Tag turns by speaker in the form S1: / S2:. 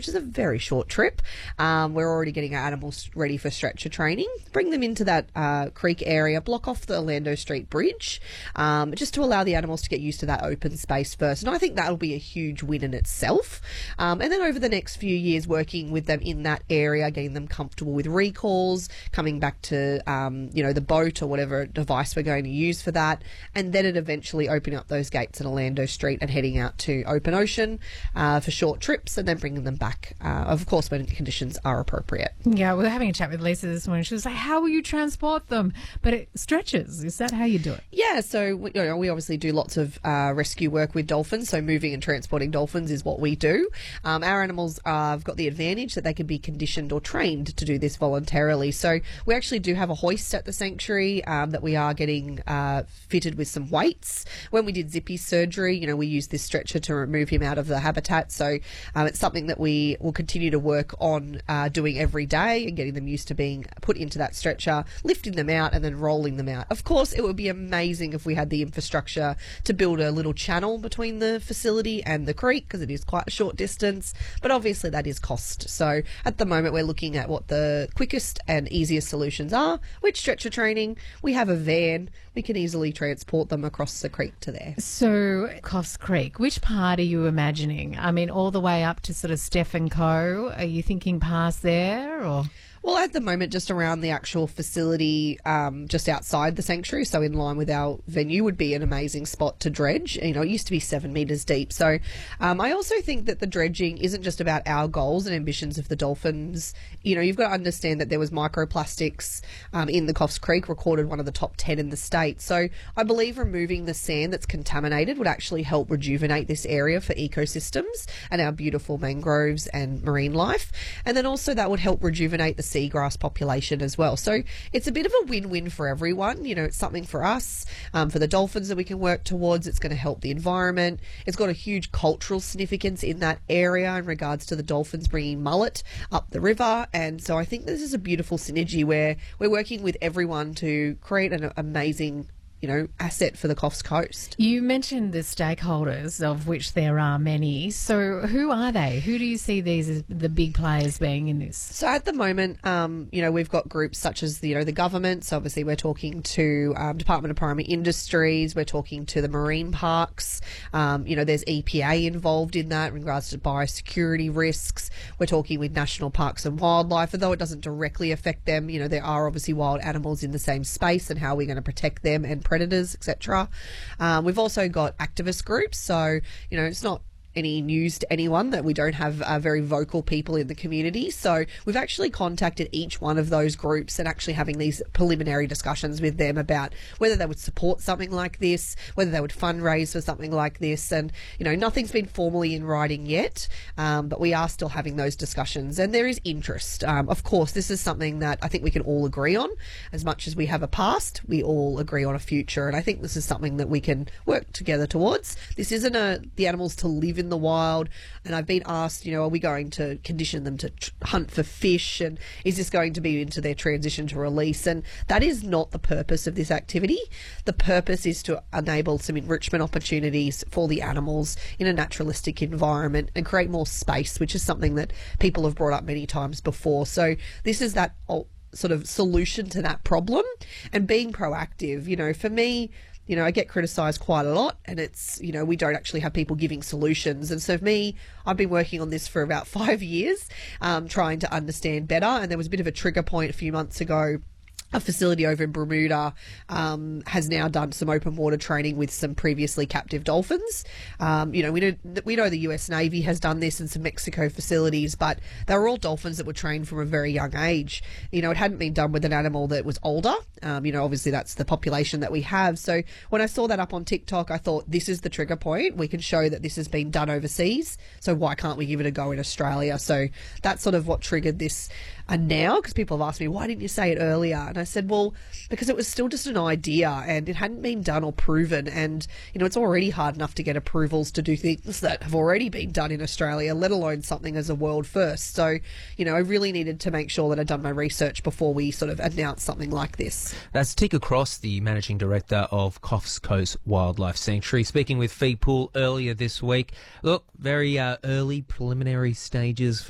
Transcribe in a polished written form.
S1: which is a very short trip. We're already getting our animals ready for stretcher training. Bring them into that creek area, block off the Orlando Street Bridge, just to allow the animals to get used to that open space first. And I think that'll be a huge win in itself. And then over the next few years, working with them in that area, getting them comfortable with recalls, coming back to, the boat or whatever device we're going to use for that, and then it eventually opening up those gates at Orlando Street and heading out to open ocean for short trips, and then bringing them back, of course, when conditions are appropriate.
S2: Yeah, we were having a chat with Lisa this morning. She was like, how will you transport them? But it stretches. Is that how you do it?
S1: Yeah, so we obviously do lots of rescue work with dolphins, so moving and transporting dolphins is what we do. Our animals have got the advantage that they can be conditioned or trained to do this voluntarily. So we actually do have a hoist at the sanctuary that we are getting fitted with some weights. When we did Zippy's surgery, we used this stretcher to remove him out of the habitat. So it's something that we will continue to work on doing every day and getting them used to being put into that stretcher, lifting them out and then rolling them out. Of course, it would be amazing if we had the infrastructure to build a little channel between the facility and the creek, because it is quite a short distance, but obviously that is cost. So at the moment, we're looking at what the quickest and easiest solutions are. With stretcher training, we have a van. We can easily transport them across the creek to there.
S2: So, Coffs Creek, which part are you imagining? I mean, all the way up to sort of Steph and Co. Are you thinking past there, or...?
S1: Well, at the moment, just around the actual facility, just outside the sanctuary, so in line with our venue, would be an amazing spot to dredge. It used to be 7 metres deep. So I also think that the dredging isn't just about our goals and ambitions of the dolphins. You've got to understand that there was microplastics in the Coffs Creek, recorded one of the top 10 in the state. So I believe removing the sand that's contaminated would actually help rejuvenate this area for ecosystems and our beautiful mangroves and marine life. And then also that would help rejuvenate the seagrass population as well. So it's a bit of a win-win for everyone. It's something for us, for the dolphins that we can work towards. It's going to help the environment. It's got a huge cultural significance in that area in regards to the dolphins bringing mullet up the river. And so I think this is a beautiful synergy where we're working with everyone to create an amazing asset for the Coffs Coast.
S2: You mentioned the stakeholders, of which there are many. So who are they? Who do you see these as the big players being in this?
S1: So at the moment, we've got groups such as, the government. So obviously we're talking to Department of Primary Industries. We're talking to the marine parks. There's EPA involved in that in regards to biosecurity risks. We're talking with National Parks and Wildlife. Although it doesn't directly affect them, there are obviously wild animals in the same space, and how we're going to protect them and predators, etc. We've also got activist groups, so it's not any news to anyone that we don't have very vocal people in the community. So we've actually contacted each one of those groups and actually having these preliminary discussions with them about whether they would support something like this, whether they would fundraise for something like this. And, nothing's been formally in writing yet, but we are still having those discussions, and there is interest. Of course, this is something that I think we can all agree on. As much as we have a past, we all agree on a future, and I think this is something that we can work together towards. This isn't the animals to live in the wild, and I've been asked, are we going to condition them to hunt for fish, and is this going to be into their transition to release? And that is not the purpose of this activity. The purpose is to enable some enrichment opportunities for the animals in a naturalistic environment and create more space, which is something that people have brought up many times before. So this is that sort of solution to that problem, and being proactive. For me, I get criticised quite a lot, and it's, we don't actually have people giving solutions. And so for me, I've been working on this for about 5 years, trying to understand better. And there was a bit of a trigger point a few months ago. A facility over in Bermuda has now done some open water training with some previously captive dolphins. We know the US Navy has done this in some Mexico facilities, but they were all dolphins that were trained from a very young age. It hadn't been done with an animal that was older. Obviously that's the population that we have. So when I saw that up on TikTok, I thought, this is the trigger point. We can show that this has been done overseas. So why can't we give it a go in Australia? So that's sort of what triggered this. And now, because people have asked me, why didn't you say it earlier? And I said, well, because it was still just an idea and it hadn't been done or proven. And, it's already hard enough to get approvals to do things that have already been done in Australia, let alone something as a world first. So, I really needed to make sure that I'd done my research before we sort of announced something like this.
S3: That's Tika Cross, the Managing Director of Coffs Coast Wildlife Sanctuary, speaking with Feedpool earlier this week. Look, very early preliminary stages